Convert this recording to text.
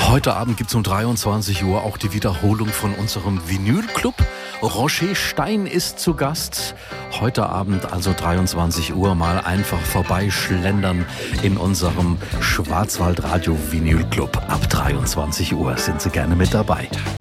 Heute Abend gibt es um 23 Uhr auch die Wiederholung von unserem Vinylclub. Roger Stein ist zu Gast. Heute Abend, also 23 Uhr, mal einfach vorbeischlendern in unserem Schwarzwaldradio Vinylclub. Ab 23 Uhr sind Sie gerne mit dabei.